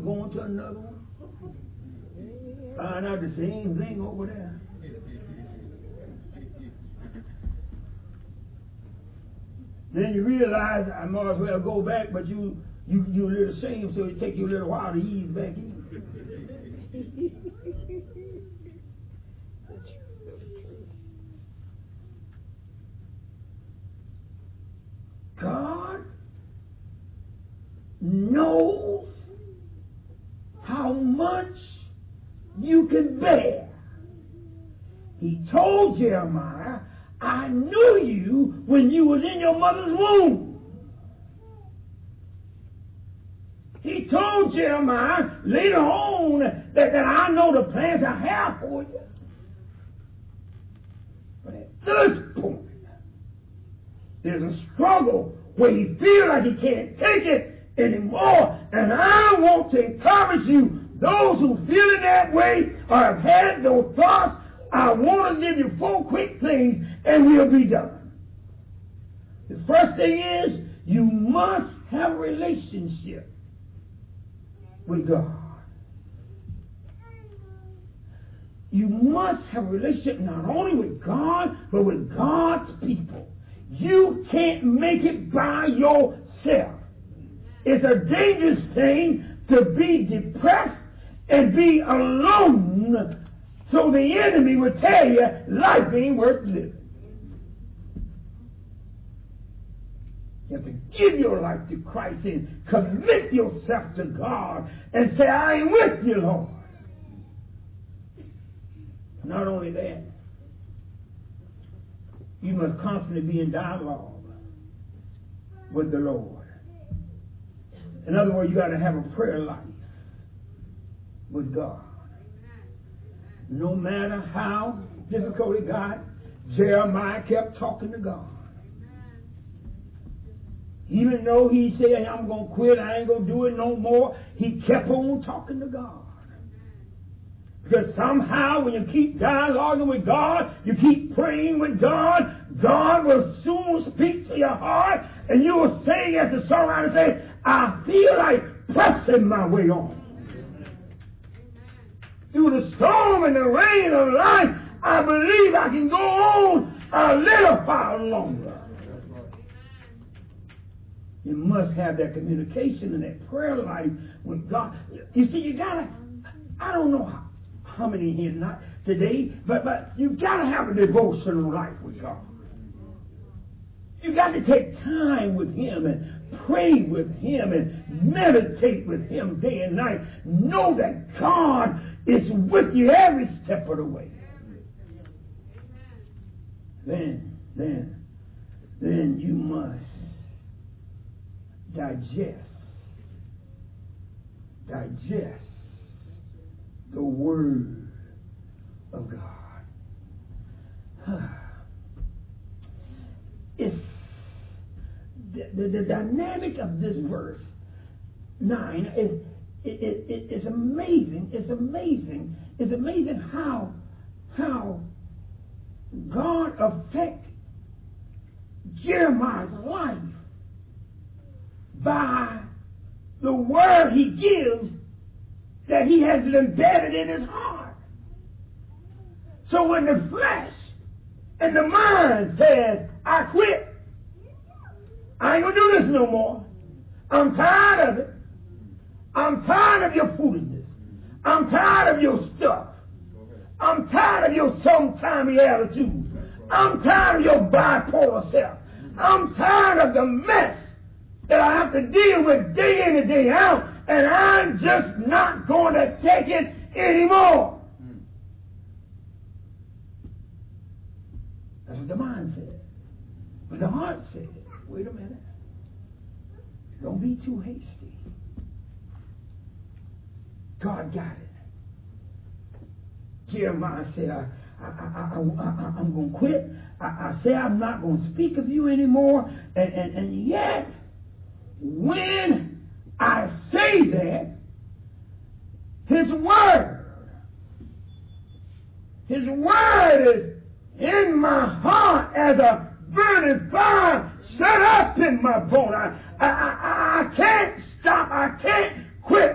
going to another one. Find out the same thing over there. Then you realize I might as well go back, but you a little ashamed, so it take you a little while to ease back in. God knows how much you can bear. He told Jeremiah, I knew you when you was in your mother's womb. He told Jeremiah later on that I know the plans I have for you. But at this point, there's a struggle where he feels like he can't take it anymore. And I want to encourage you, those who feel in that way or have had those thoughts, I want to give you 4 quick things and we'll be done. The first thing is you must have a relationship with God. You must have a relationship not only with God, but with God's people. You can't make it by yourself. It's a dangerous thing to be depressed and be alone, so the enemy will tell you life ain't worth living. You have to give your life to Christ and commit yourself to God and say, I am with you, Lord. Not only that, you must constantly be in dialogue with the Lord. In other words, you got to have a prayer life with God. No matter how difficult it got, Jeremiah kept talking to God. Even though he said, I'm going to quit, I ain't going to do it no more, he kept on talking to God. Because somehow when you keep dialoguing with God, you keep praying with God, God will soon speak to your heart, and you will sing as the songwriter says, I feel like pressing my way on. Through the storm and the rain of life, I believe I can go on a little while longer. You must have that communication and that prayer life with God. You see, you gotta, I don't know how many here not today, but you gotta have a devotional life with God. You got to take time with Him and pray with Him and meditate with Him day and night. Know that God is with you every step of the way. Then you must digest the Word of God. It's the dynamic of this verse 9 is amazing. It's amazing how God affected Jeremiah's life by the word he gives that he has embedded in his heart. So when the flesh and the mind says, I quit, I ain't going to do this no more. I'm tired of it. I'm tired of your foolishness. I'm tired of your stuff. I'm tired of your sometimey attitude. I'm tired of your bipolar self. I'm tired of the mess that I have to deal with day in and day out, and I'm just not going to take it anymore. That's what the mind said. But the heart said, wait a minute. Don't be too hasty. God got it. Jeremiah said, I'm going to quit. I say I'm not going to speak of you anymore. And yet, when I say that, His Word is in my heart as a burning fire shut up in my bone. I can't stop. I can't quit